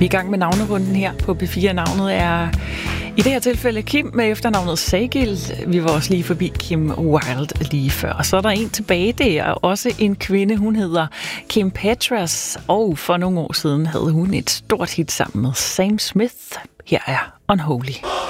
Vi er i gang med navnerunden her på P4. Navnet er i det her tilfælde Kim med efternavnet Sagil. Vi var også lige forbi Kim Wilde lige før. Og så er der en tilbage, det er også en kvinde. Hun hedder Kim Petras, og for nogle år siden havde hun et stort hit sammen med Sam Smith. Her er Unholy.